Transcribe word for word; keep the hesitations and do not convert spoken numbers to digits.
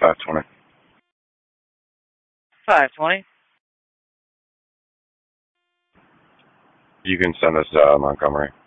five twenty. five twenty. You can send us to uh, Montgomery.